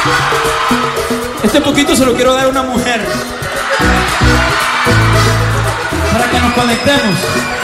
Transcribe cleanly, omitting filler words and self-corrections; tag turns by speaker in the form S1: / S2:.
S1: Este poquito se lo quiero dar a una mujer para que nos conectemos.